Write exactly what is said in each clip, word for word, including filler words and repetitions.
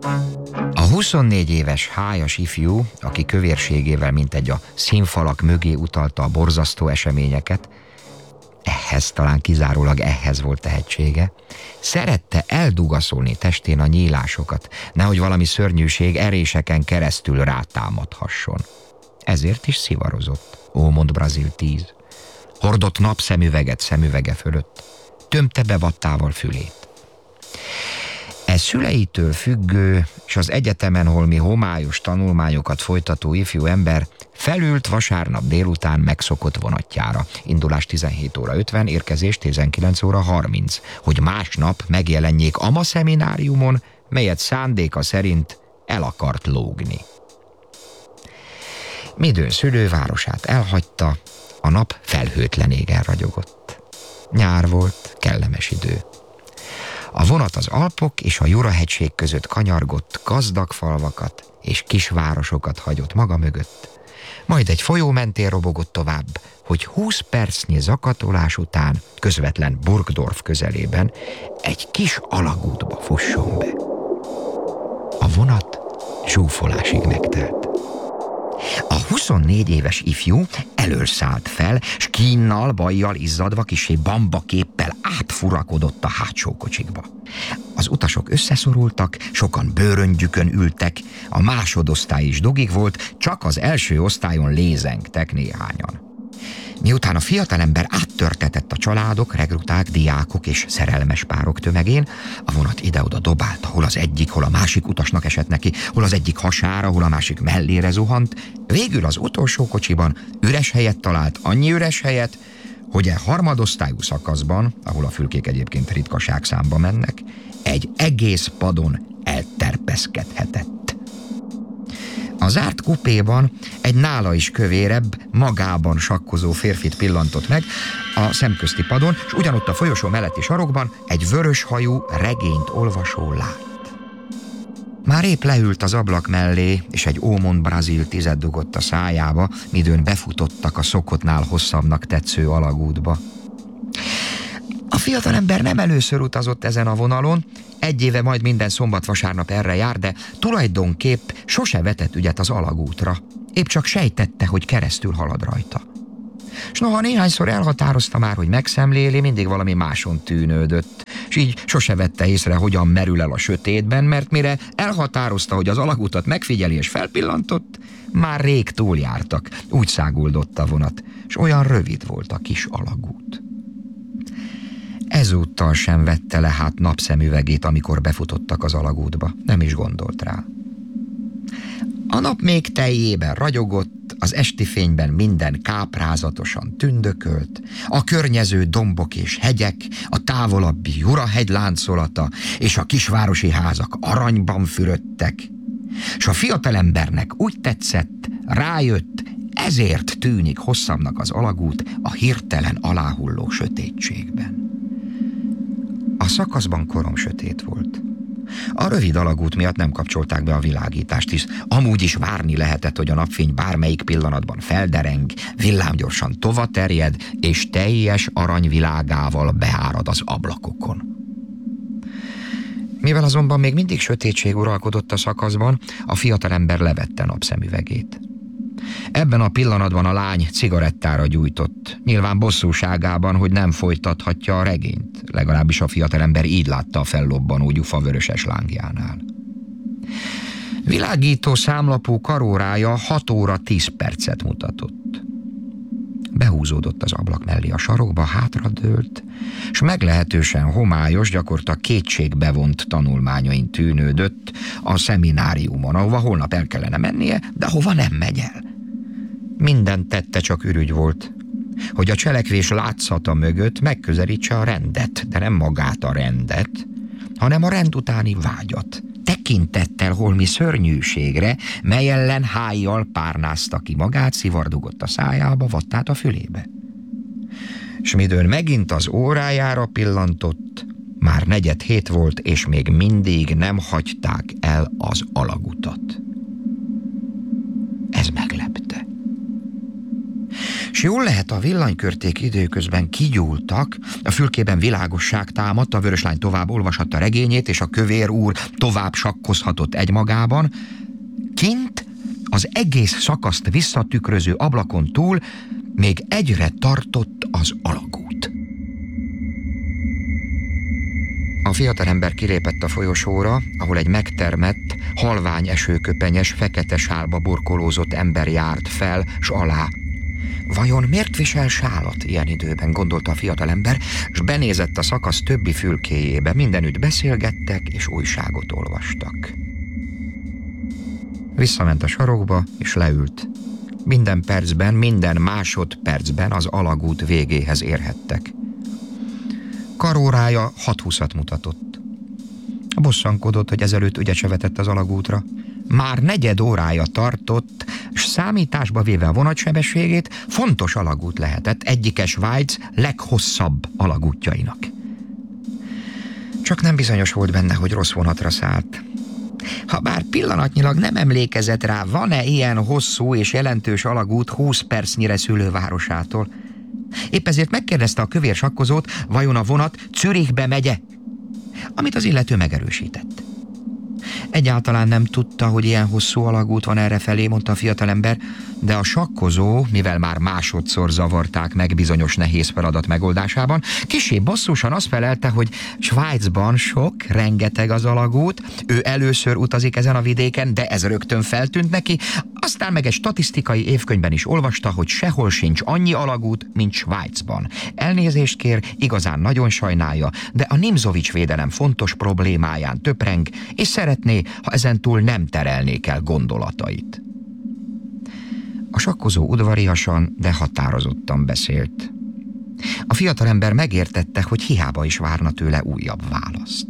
A huszonnégy éves hájas ifjú, aki kövérségével mintegy a színfalak mögé utalta a borzasztó eseményeket, ehhez, talán kizárólag ehhez volt tehetsége, szerette eldugaszolni testén a nyílásokat, nehogy valami szörnyűség eréseken keresztül rátámadhasson. Ezért is szivarozott, Ómond Brazil tíz. Hordott napszemüveget szemüvege fölött, tömte be vattával fülét. Ez szüleitől függő, és az egyetemen holmi homályos tanulmányokat folytató ifjú ember felült vasárnap délután megszokott vonatjára. Indulás tizenhét óra ötven, érkezés tizenkilenc óra harminc, hogy másnap megjelenjék ama szemináriumon, melyet szándéka szerint el akart lógni. Midőn szülővárosát elhagyta, a nap felhőtlen égen ragyogott. Nyár volt, kellemes idő. A vonat az Alpok és a Jura-hegység között kanyargott, gazdag falvakat és kisvárosokat hagyott maga mögött. Majd egy folyó mentén robogott tovább, hogy húsz percnyi zakatolás után közvetlen Burgdorf közelében egy kis alagútba fusson be. A vonat zsúfolásig megtelt. A huszonnégy éves ifjú elől szállt fel, s kínnal, bajjal izzadva, kissé bamba képpel átfurakodott a hátsó kocsikba. Az utasok összeszorultak, sokan bőröngyükön ültek, a másodosztály is dugig volt, csak az első osztályon lézengtek néhányan. Miután a fiatalember áttörtetett a családok, regruták, diákok és szerelmes párok tömegén, a vonat ide-oda dobálta, hol az egyik, hol a másik utasnak esett neki, hol az egyik hasára, hol a másik mellére zuhant, végül az utolsó kocsiban üres helyet talált, annyi üres helyet, hogy a harmadosztályú szakaszban, ahol a fülkék egyébként ritkaság számba mennek, egy egész padon elterpeszkedhetett. A zárt kupéban egy nála is kövérebb, magában sakkozó férfit pillantott meg a szemközti padon, és ugyanott a folyosó melletti sarokban egy vöröshajú, regényt olvasó lányt. Már épp leült az ablak mellé, és egy Ómond Brazil tízet dugott a szájába, midőn befutottak a szokottnál hosszabbnak tetsző alagútba. A fiatalember nem először utazott ezen a vonalon, egy éve majd minden szombat-vasárnap erre jár, de tulajdonképp sose vetett ügyet az alagútra. Épp csak sejtette, hogy keresztül halad rajta. S noha néhányszor elhatározta már, hogy megszemléli, mindig valami máson tűnődött, s így sose vette észre, hogyan merül el a sötétben, mert mire elhatározta, hogy az alagútat megfigyeli és felpillantott, már rég túljártak, úgy száguldott a vonat, s olyan rövid volt a kis alagút. Ezúttal sem vette le hát napszemüvegét, amikor befutottak az alagútba, nem is gondolt rá. A nap még teljében ragyogott, az esti fényben minden káprázatosan tündökölt, a környező dombok és hegyek, a távolabbi Jura-hegy láncolata és a kisvárosi házak aranyban fürödtek, s a fiatalembernek úgy tetszett, rájött, ezért tűnik hosszabbnak az alagút a hirtelen aláhulló sötétségben. A szakaszban korom sötét volt. A rövid alagút miatt nem kapcsolták be a világítást, hisz amúgy is várni lehetett, hogy a napfény bármelyik pillanatban feldereng, villámgyorsan tovaterjed, és teljes aranyvilágával beárad az ablakokon. Mivel azonban még mindig sötétség uralkodott a szakaszban, a fiatalember levette napszemüvegét. Ebben a pillanatban a lány cigarettára gyújtott, nyilván bosszúságában, hogy nem folytathatja a regényt, legalábbis a fiatalember így látta a fellobbanó gyufa vöröses lángjánál. Világító számlapú karórája hat óra tíz percet mutatott. Behúzódott az ablak mellé a sarokba, hátradőlt, s meglehetősen homályos, gyakorta kétségbevont tanulmányain tűnődött a szemináriumon, ahova holnap el kellene mennie, de hova nem megy el. Minden tette, csak ürügy volt, hogy a cselekvés látszata mögött megközelítse a rendet, de nem magát a rendet, hanem a rend utáni vágyat, tekintettel holmi szörnyűségre, mely ellen hájjal párnázta ki magát, szivardugott a szájába, vattát a fülébe. S midőn megint az órájára pillantott, már negyed hét volt, és még mindig nem hagyták el az alagutat. Ez meglepte. S jól lehet, a villanykörték időközben kigyúltak, a fülkében világosság támadt, a vöröslány tovább olvashatta regényét, és a kövér úr tovább sakkozhatott egymagában. Kint az egész szakaszt visszatükröző ablakon túl még egyre tartott az alagút. A fiatalember kilépett a folyosóra, ahol egy megtermett, halvány esőköpenyes, fekete sálba burkolózott ember járt fel s alá. Vajon miért visel sálat ilyen időben, gondolta a fiatalember, s benézett a szakasz többi fülkéjébe. Mindenütt beszélgettek és újságot olvastak. Visszament a sarokba és leült. Minden percben, minden másodpercben az alagút végéhez érhettek. Karórája hat húszat mutatott. Bosszankodott, hogy ezelőtt ügyet se vetett az alagútra. Már negyed órája tartott, s számításba véve a vonatsebességét, fontos alagút lehetett, egyike Svájc leghosszabb alagútjainak. Csak nem bizonyos volt benne, hogy rossz vonatra szállt. Habár pillanatnyilag nem emlékezett rá, van-e ilyen hosszú és jelentős alagút húsz percnyire szülővárosától. Épp ezért megkérdezte a kövér sakkozót, vajon a vonat Zürichbe megye, amit az illető megerősített. Egyáltalán nem tudta, hogy ilyen hosszú alagút van errefelé, mondta a fiatalember, de a sakkozó, mivel már másodszor zavarták meg bizonyos nehéz feladat megoldásában, kissé bosszúsan azt felelte, hogy Svájcban sok, rengeteg az alagút, ő először utazik ezen a vidéken, de ez rögtön feltűnt neki, aztán meg egy statisztikai évkönyvben is olvasta, hogy sehol sincs annyi alagút, mint Svájcban. Elnézést kér, igazán nagyon sajnálja, de a Nimzowicz védelem fontos problémáján töpreng, és szeretné, ha ezentúl nem terelnék el gondolatait. A sakkozó udvariasan, de határozottan beszélt. A fiatalember megértette, hogy hiába is várna tőle újabb választ.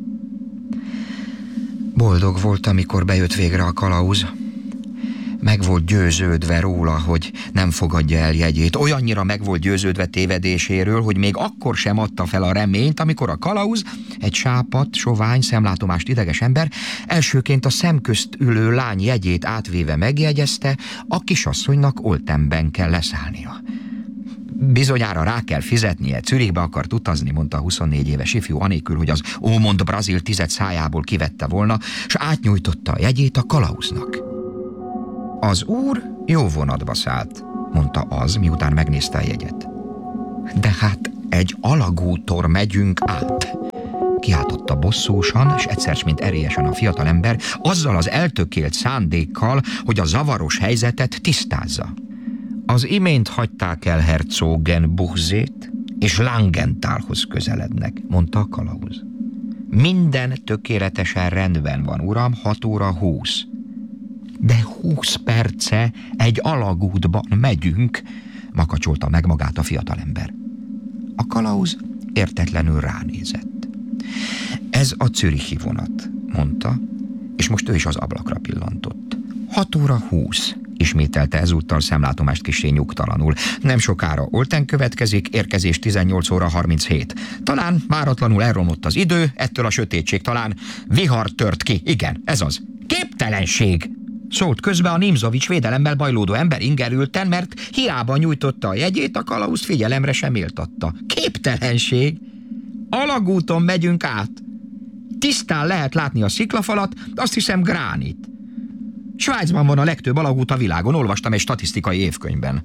Boldog volt, amikor bejött végre a kalauz. Meg volt győződve róla, hogy nem fogadja el jegyét. Olyannyira meg volt győződve tévedéséről, hogy még akkor sem adta fel a reményt, amikor a kalauz, egy sápadt, sovány, szemlátomást ideges ember, elsőként a szemközt ülő lány jegyét átvéve megjegyezte, a kisasszonynak Oltenben kell leszállnia. Bizonyára rá kell fizetnie, Zürichbe akart utazni, mondta a huszonnégy éves ifjú, anélkül, hogy az ómond brazil tized szájából kivette volna, s átnyújtotta a jegyét a kalauznak. Az úr jó vonatba szállt, mondta az, miután megnézte a jegyet. De hát egy alagúton megyünk át, kiáltotta bosszúsan, és egyszer mint erélyesen a fiatalember, azzal az eltökélt szándékkal, hogy a zavaros helyzetet tisztázza. Az imént hagyták el Herzogenbuchsét, és Langentalhoz közelednek, mondta a kalauz. Minden tökéletesen rendben van, uram, hat óra húsz. De húsz perce egy alagútban megyünk, makacsolta meg magát a fiatalember. A kalauz értetlenül ránézett. Ez a zürichi vonat, mondta, és most ő is az ablakra pillantott. hat óra húsz, ismételte ezúttal szemlátomást kissé nyugtalanul. Nem sokára Olten következik, érkezés tizennyolc óra harminchét. Talán váratlanul elromlott az idő, ettől a sötétség, talán vihar tört ki. Igen, ez az. Képtelenség! Szólt közbe a Nimzowicz védelemmel bajlódó ember ingerülten, mert hiába nyújtotta a jegyét, a kalauz figyelemre sem méltatta. Képtelenség! Alagúton megyünk át. Tisztán lehet látni a sziklafalat, azt hiszem gránit. Svájcban van a legtöbb alagút a világon, olvastam egy statisztikai évkönyvben.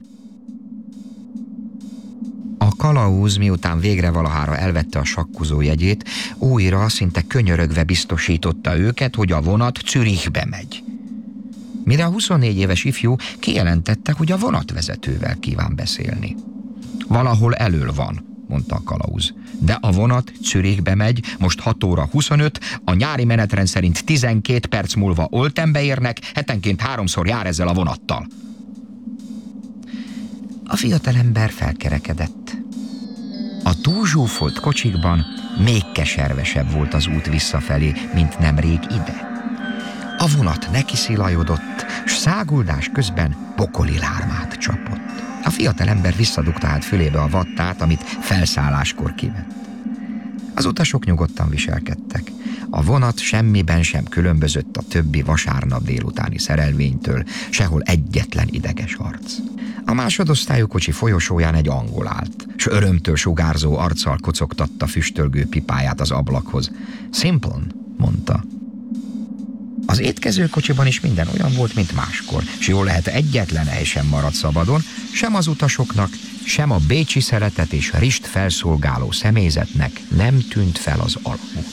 A kalauz, miután végre valahára elvette a sakkozó jegyét, újra szinte könyörögve biztosította őket, hogy a vonat Zürichbe megy. Mire a huszonnégy éves ifjú kijelentette, hogy a vonatvezetővel kíván beszélni. Valahol elől van, mondta a kalauz. De a vonat Zürichbe megy, most hat óra huszonöt, a nyári menetrend szerint tizenkét perc múlva Oltenbe érnek, hetenként háromszor jár ezzel a vonattal. A fiatalember felkerekedett. A túlzsúfolt kocsikban még keservesebb volt az út visszafelé, mint nemrég ide. A vonat nekiszilajodott, s száguldás közben pokoli lármát csapott. A fiatalember visszadugta hát fülébe a vattát, amit felszálláskor kivett. Az utasok nyugodtan viselkedtek. A vonat semmiben sem különbözött a többi vasárnap délutáni szerelvénytől, sehol egyetlen ideges arc. A másodosztályú kocsi folyosóján egy angol állt, s örömtől sugárzó arccal kocogtatta füstölgő pipáját az ablakhoz. Simple, mondta. Az étkezőkocsiban is minden olyan volt, mint máskor, s jól lehet egyetlen hely sem maradt szabadon, sem az utasoknak, sem a bécsi szeretet és rist felszolgáló személyzetnek nem tűnt fel az alagút.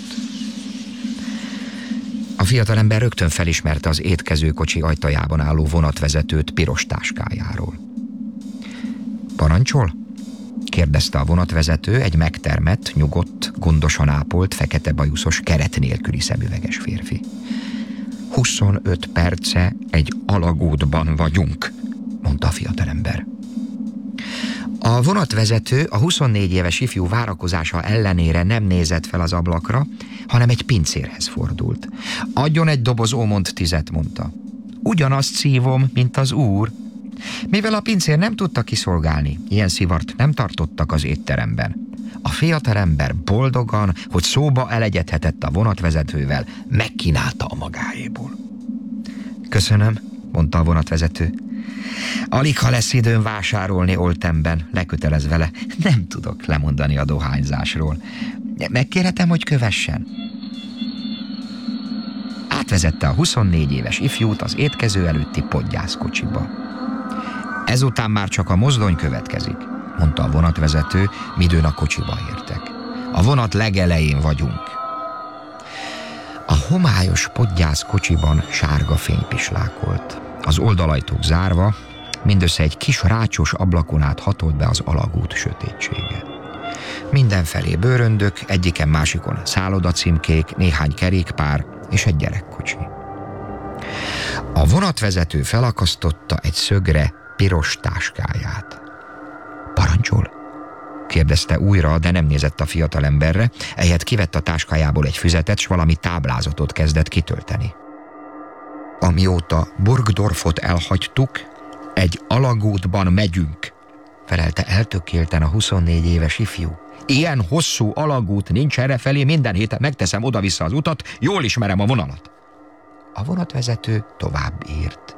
A fiatalember rögtön felismerte az étkezőkocsi ajtajában álló vonatvezetőt piros táskájáról. Parancsol? Kérdezte a vonatvezető egy megtermett, nyugodt, gondosan ápolt, fekete bajuszos, keret nélküli szemüveges férfi. huszonöt perce egy alagútban vagyunk, mondta a fiatalember. A vonatvezető a huszonnégy éves ifjú várakozása ellenére nem nézett fel az ablakra, hanem egy pincérhez fordult. Adjon egy doboz Ómont tízet, mondta. Ugyanazt szívom, mint az úr. Mivel a pincér nem tudta kiszolgálni, ilyen szivart nem tartottak az étteremben. A fiatalember boldogan, hogy szóba elegyedhetett a vonatvezetővel, megkínálta a magáéból. Köszönöm, mondta a vonatvezető. Alig ha lesz időm vásárolni Oltemben, lekötelez vele. Nem tudok lemondani a dohányzásról. Megkérhetem, hogy kövessen? Átvezette a huszonnégy éves ifjút az étkező előtti podgyászkocsiba. Ezután már csak a mozdony következik, mondta a vonatvezető, midőn a kocsiba értek. A vonat legelején vagyunk. A homályos podgyászkocsiban sárga fény pislákolt. Az oldalajtók zárva, mindössze egy kis rácsos ablakon át hatolt be az alagút sötétsége. Mindenfelé bőröndök, egyiken másikon szállodacímkék, néhány kerékpár és egy gyerekkocsi. A vonatvezető felakasztotta egy szögre piros táskáját. Parancsol? Kérdezte újra, de nem nézett a fiatalemberre, ehelyett kivett a táskájából egy füzetet, s valami táblázatot kezdett kitölteni. Amióta Burgdorfot elhagytuk, egy alagútban megyünk, felelte eltökélten a huszonnégy éves ifjú. Ilyen hosszú alagút nincs errefelé, minden héten megteszem oda-vissza az utat, jól ismerem a vonalat. A vonatvezető tovább írt.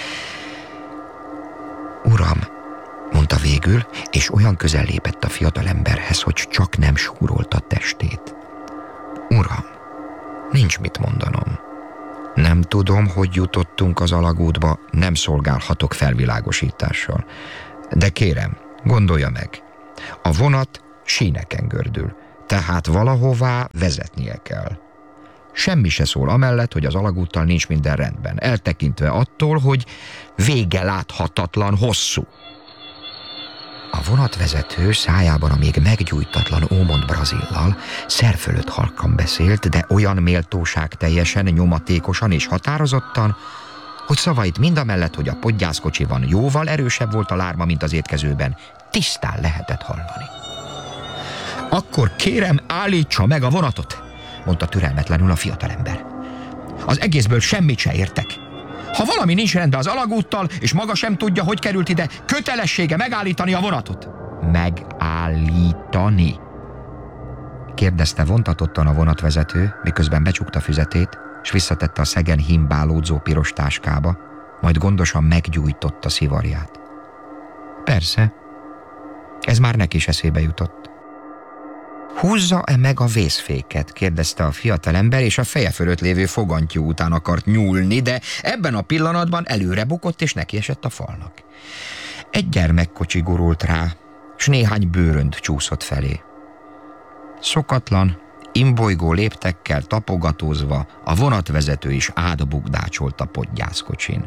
Uram, mondta végül, és olyan közel lépett a fiatalemberhez, hogy csak nem súrolta testét. Uram, nincs mit mondanom. Nem tudom, hogy jutottunk az alagútba, nem szolgálhatok felvilágosítással. De kérem, gondolja meg, a vonat síneken gördül, tehát valahová vezetnie kell. Semmi se szól amellett, hogy az alagúttal nincs minden rendben, eltekintve attól, hogy vége láthatatlan hosszú. A vonatvezető szájában a még meggyújtatlan Ómont Brazillal szer fölött halkan beszélt, de olyan méltóság teljesen, nyomatékosan és határozottan, hogy szavait mindamellett, hogy a podgyászkocsiban jóval erősebb volt a lárma, mint az étkezőben, tisztán lehetett hallani. Akkor kérem, állítsa meg a vonatot, mondta türelmetlenül a fiatalember. Az egészből semmit se értek. Ha valami nincs rendben az alagúttal, és maga sem tudja, hogy került ide, kötelessége megállítani a vonatot. Megállítani? Kérdezte vontatottan a vonatvezető, miközben becsukta füzetét, és visszatette a szegen himbálódzó piros táskába, majd gondosan meggyújtotta szivarját. Persze, ez már neki is eszébe jutott. Húzza-e meg a vészféket? Kérdezte a fiatalember, és a feje fölött lévő fogantyú után akart nyúlni, de ebben a pillanatban előre bukott, és nekiesett a falnak. Egy gyermekkocsi gurult rá, s néhány bőrönd csúszott felé. Szokatlan, imbolygó léptekkel tapogatózva a vonatvezető is átbukdácsolt a podgyászkocsin.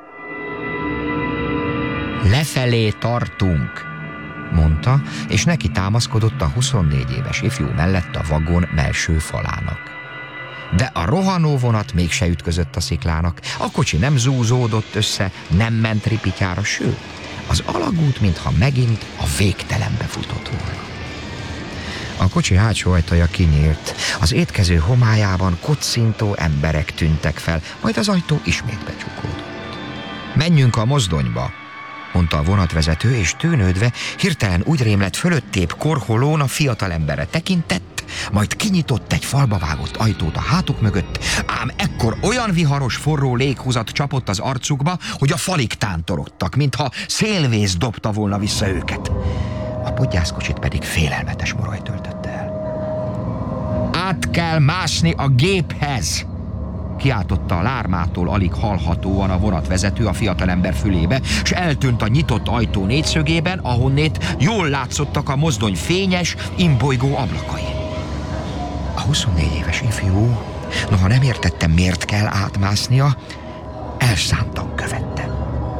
Lefelé tartunk, mondta, és neki támaszkodott a huszonnégy éves ifjú mellett a vagon melső falának. De a rohanó vonat mégse ütközött a sziklának, a kocsi nem zúzódott össze, nem ment ripityára, sőt, az alagút, mintha megint a végtelenbe futott volna. A kocsi hátsó ajtaja kinyílt, az étkező homályában kocintó emberek tűntek fel, majd az ajtó ismét becsukódott. Menjünk a mozdonyba, mondta a vonatvezető, és tűnődve hirtelen úgy rémlett fölöttébb korholón a fiatalemberre tekintett, majd kinyitott egy falba vágott ajtót a hátuk mögött, ám ekkor olyan viharos forró léghúzat csapott az arcukba, hogy a falig tántorodtak, mintha szélvész dobta volna vissza őket. A podgyászkocsit pedig félelmetes moraj töltötte el. Át kell mászni a géphez! Kiáltotta a lármától alig hallhatóan a vonatvezető a fiatalember fülébe, s eltűnt a nyitott ajtó négyszögében, ahonnét jól látszottak a mozdony fényes, imbolygó ablakai. A huszonnégy éves ifjú, noha nem értette, miért kell átmásznia, elszántan követte.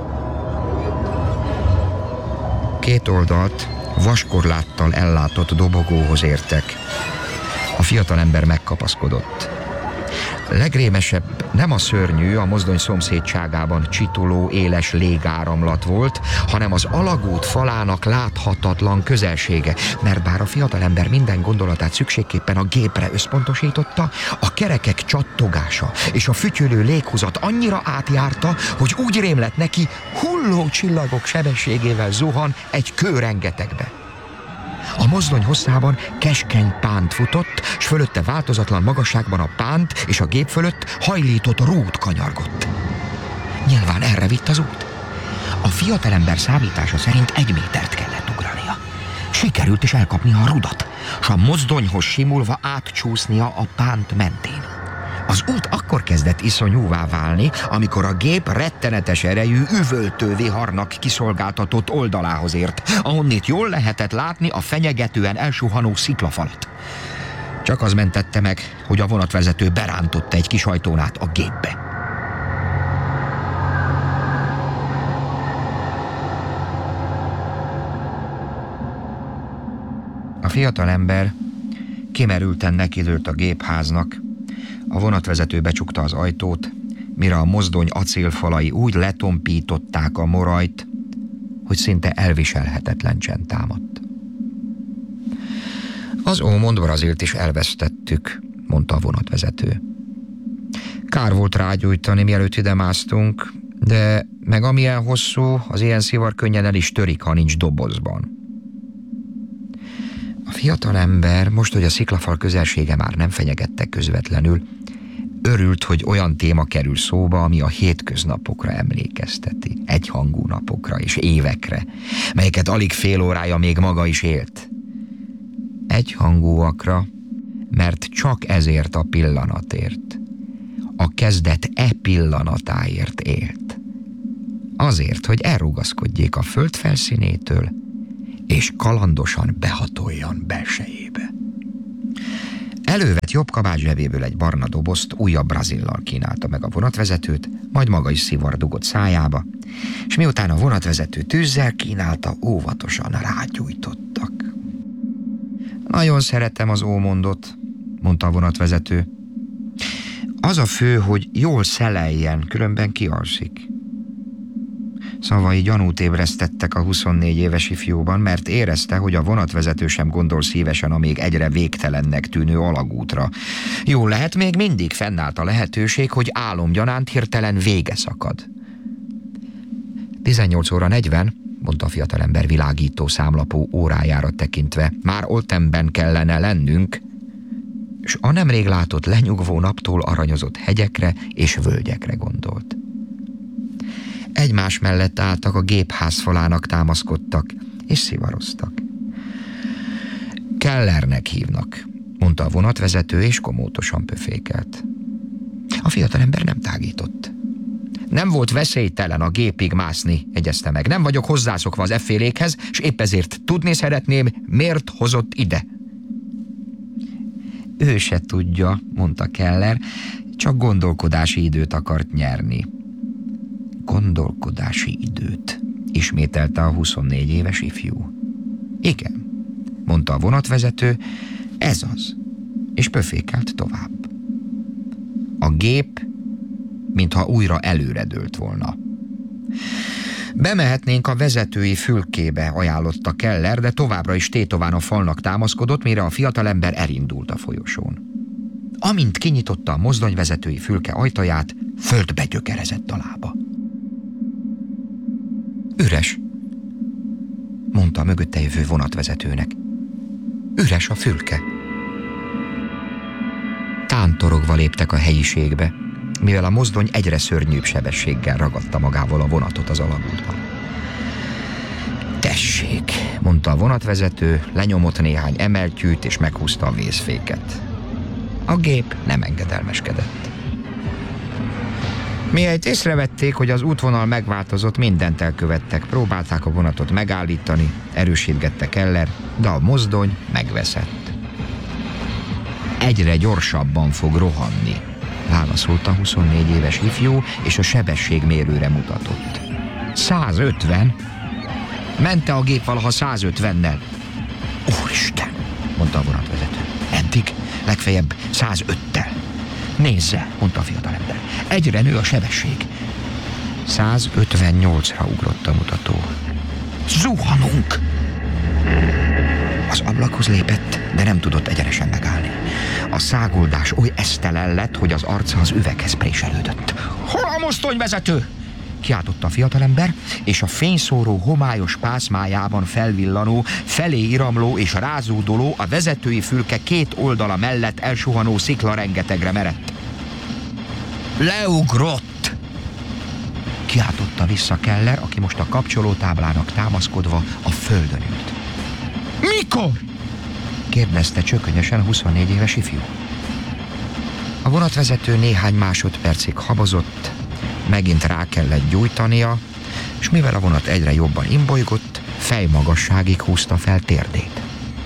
Két oldalt vaskorláttal ellátott dobogóhoz értek. A fiatalember megkapaszkodott. Legrémesebb nem a szörnyű, a mozdony szomszédságában csituló éles légáramlat volt, hanem az alagút falának láthatatlan közelsége, mert bár a fiatalember minden gondolatát szükségképpen a gépre összpontosította, a kerekek csattogása és a fütyülő léghúzat annyira átjárta, hogy úgy rém lett neki, hulló csillagok sebességével zuhan egy kőrengetegbe. A mozdony hosszában keskeny pánt futott, s fölötte változatlan magasságban a pánt és a gép fölött hajlított rút kanyargott. Nyilván erre vitt az út. A fiatalember számítása szerint egy métert kellett ugrania. Sikerült is elkapnia a rudat, s a mozdonyhoz simulva átcsúsznia a pánt mentén. Az út akkor kezdett iszonyúvá válni, amikor a gép rettenetes erejű, üvöltő viharnak kiszolgáltatott oldalához ért, ahonnét jól lehetett látni a fenyegetően elsuhanó sziklafalat. Csak az mentette meg, hogy a vonatvezető berántotta egy kis ajtón át a gépbe. A fiatalember kimerülten nekidőlt a gépháznak. A vonatvezető becsukta az ajtót, mire a mozdony acélfalai úgy letompították a morajt, hogy szinte elviselhetetlen csend támadt. Az Ómond Brazilt is elvesztettük, mondta a vonatvezető. Kár volt rágyújtani, mielőtt ide másztunk, de meg amilyen hosszú, az ilyen szivar könnyen el is törik, ha nincs dobozban. A fiatalember, most, hogy a sziklafal közelsége már nem fenyegette közvetlenül, örült, hogy olyan téma kerül szóba, ami a hétköznapokra emlékezteti, egyhangú napokra és évekre, melyeket alig fél órája még maga is élt. Egyhangúakra, mert csak ezért a pillanatért, a kezdet e pillanatáért élt. Azért, hogy elrugaszkodjék a föld felszínétől, és kalandosan behatoljon belsejébe. Elővett jobb kabát zsebéből egy barna dobozt, újabb Brazillal kínálta meg a vonatvezetőt, majd maga is szivar dugott szájába, és miután a vonatvezető tűzzel kínálta, óvatosan rágyújtottak. Nagyon szeretem az Ómondot, mondta a vonatvezető. Az a fő, hogy jól szeleljen, különben kialszik. Szavai gyanút ébresztettek a huszonnégy éves ifjúban, mert érezte, hogy a vonatvezető sem gondol szívesen a még egyre végtelennek tűnő alagútra. Jól lehet, még mindig fennállt a lehetőség, hogy álomgyanánt hirtelen vége szakad. tizennyolc óra negyven, mondta a fiatalember világító számlapó órájára tekintve, már Oltemben kellene lennünk, s a nemrég látott lenyugvó naptól aranyozott hegyekre és völgyekre gondolt. Egymás mellett álltak, a gépház falának támaszkodtak, és szivaroztak. Kellernek hívnak, mondta a vonatvezető, és komótosan pöfékelt. A fiatalember nem tágított. Nem volt veszélytelen a gépig mászni, egyezte meg. Nem vagyok hozzászokva az effélékhez, és épp ezért tudni szeretném, miért hozott ide. Ő se tudja, mondta Keller, csak gondolkodási időt akart nyerni. Gondolkodási időt, ismételte a huszonnégy éves ifjú. Igen, mondta a vonatvezető, ez az, és pöfékelt tovább. A gép, mintha újra előredőlt volna. Bemehetnénk a vezetői fülkébe, ajánlotta Keller, de továbbra is tétován a falnak támaszkodott, mire a fiatalember elindult a folyosón. Amint kinyitotta a mozdonyvezetői fülke ajtaját, földbe gyökerezett a lába. Üres, mondta a mögötte jövő vonatvezetőnek. Üres a fülke. Tántorogva léptek a helyiségbe, mivel a mozdony egyre szörnyűbb sebességgel ragadta magával a vonatot az alagútban. Tessék, mondta a vonatvezető, lenyomott néhány emeltyűt és meghúzta a vészféket. A gép nem engedelmeskedett. Mihelyt észrevették, hogy az útvonal megváltozott, mindent elkövettek, próbálták a vonatot megállítani, erősítgette Keller, de a mozdony megveszett. Egyre gyorsabban fog rohanni, válaszolta a huszonnégy éves ifjú, és a sebességmérőre mutatott. százötven? Mente a gép valaha százötvennel. Úristen, mondta a vonatvezető. Eddig legfeljebb százöttel. Nézze, mondta a fiatalember. Egyre nő a sebesség. százötvennyolcra ugrott a mutató. Zuhanunk! Az ablakhoz lépett, de nem tudott egyenesen megállni. A száguldás oly esztelen lett, hogy az arca az üveghez préselődött. Hol a mozdonyvezető? Kiáltotta a fiatalember, és a fényszóró homályos pászmájában felvillanó, felé iramló és rázúdoló, a vezetői fülke két oldala mellett elsuhanó szikla rengetegre merett. Leugrott! Kiáltotta vissza Keller, aki most a kapcsolótáblának támaszkodva a földön ült. Mikor? Kérdezte csökönyösen a huszonnégy éves ifjú. A vonatvezető néhány másodpercig habozott, megint rá kellett gyújtania, és mivel a vonat egyre jobban imbolygott, fejmagasságig húzta fel térdét.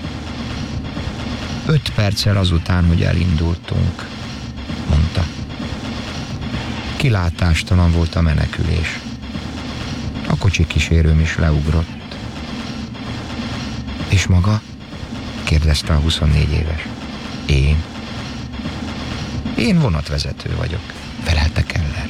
Öt perccel azután, hogy elindultunk, mondta. Kilátástalan volt a menekülés. A kocsi kísérőm is leugrott. És maga? Kérdezte a huszonnégy éves. Én? Én vonatvezető vagyok, felelte Keller.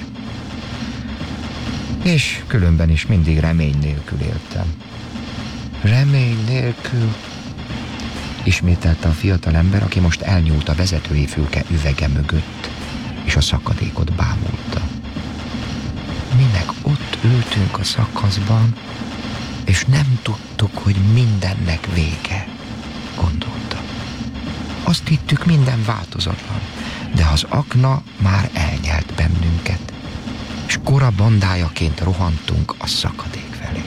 És különben is mindig remény nélkül éltem. Remény nélkül? Ismételte a fiatalember, aki most elnyúlt a vezetői fülke üvege mögött, és a szakadékot bámulta. Mi meg ott ültünk a szakaszban, és nem tudtuk, hogy mindennek vége, gondolta. Azt hittük, minden változatlan, de az akna már elnyelt bennünket, és kora bandájaként rohantunk a szakadék felé.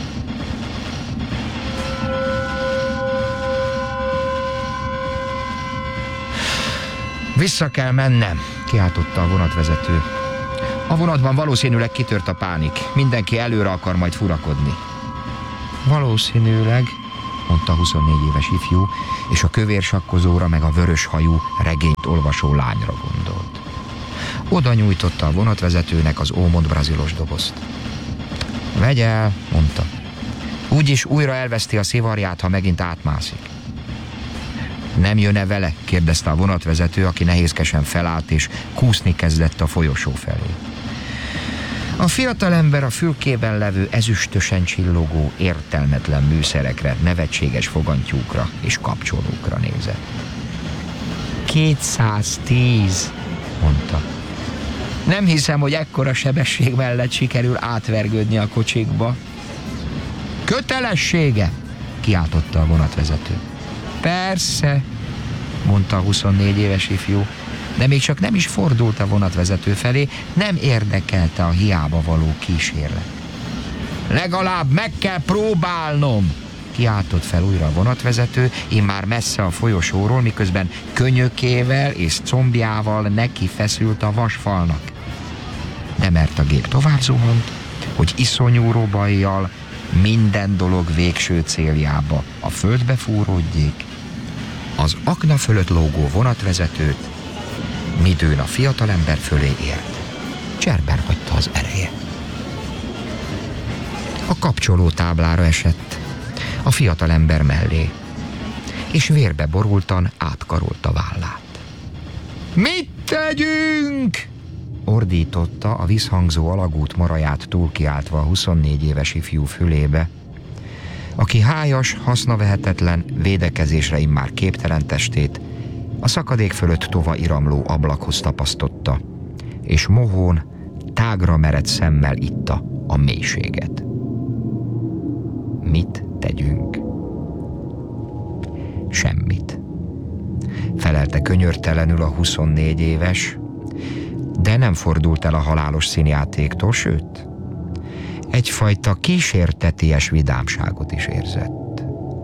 Vissza kell mennem, kiáltotta a vonatvezető. A vonatban valószínűleg kitört a pánik. Mindenki előre akar majd furakodni. Valószínűleg, mondta a huszonnégy éves ifjú, és a kövér sakkozóra meg a vörös hajú, regényt olvasó lányra gondolt. Oda nyújtotta a vonatvezetőnek az ómond brazilos dobozt. Vegy el, mondta. Úgyis újra elveszti a szivarját, ha megint átmászik. Nem jön-e vele? Kérdezte a vonatvezető, aki nehézkesen felállt és kúszni kezdett a folyosó felé. A fiatalember a fülkében levő ezüstösen csillogó, értelmetlen műszerekre, nevetséges fogantyúkra és kapcsolókra nézett. kétszáztíz, mondta. Nem hiszem, hogy ekkora sebesség mellett sikerül átvergődni a kocsikba. Kötelessége? Kiáltotta a vonatvezető. Persze, mondta a huszonnégy éves ifjú, de még csak nem is fordult a vonatvezető felé, nem érdekelte a hiába való kísérlet. Legalább meg kell próbálnom, kiáltott fel újra a vonatvezető, immár messze a folyosóról, miközben könyökével és combjával neki feszült a vasfalnak. De mert a gép tovább zuhant, hogy iszonyú robajjal minden dolog végső céljába a földbe fúródjék, az akna fölött lógó vonatvezetőt, midőn a fiatalember fölé ért, cserben hagyta az ereje. A kapcsoló táblára esett, a fiatalember mellé, és vérbe borultan átkarolta vállát. Mit tegyünk? Ordította a visszhangzó alagút maraját túlkiáltva a huszonnégy éves ifjú fülébe, aki hájas, hasznavehetetlen, védekezésre immár képtelen testét a szakadék fölött tova iramló ablakhoz tapasztotta, és mohón, tágra merett szemmel itta a mélységet. Mit tegyünk? Semmit. felelte könyörtelenül a huszonnégy éves, de nem fordult el a halálos színjátéktól, sőt, egyfajta kísérteties vidámságot is érzett.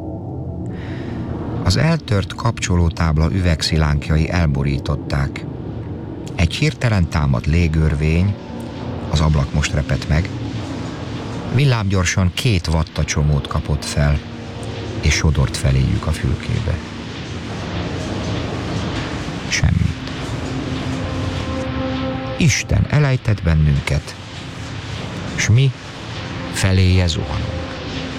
Az eltört kapcsolótábla üvegszilánkjai elborították. Egy hirtelen támadt légörvény, az ablak most repett meg, villámgyorsan két vattacsomót kapott fel, és sodort feléjük a fülkébe. Semmit. Isten elejtett bennünket, s mi feléje zuhanunk.